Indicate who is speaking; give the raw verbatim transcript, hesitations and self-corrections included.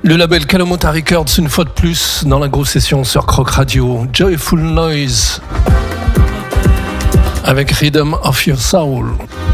Speaker 1: Le label Kalamota Records, une fois de plus, dans la grosse session sur Croc Radio. Joyful Noise, avec Rhythm of Your Soul.